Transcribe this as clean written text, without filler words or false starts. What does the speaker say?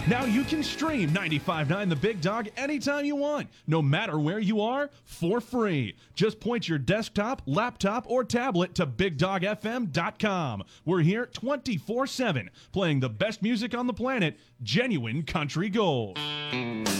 Now you can stream 95.9 The Big Dog anytime you want, no matter where you are, for free. Just point your desktop, laptop, or tablet to BigDogFM.com. We're here 24/7, playing the best music on the planet, genuine country gold.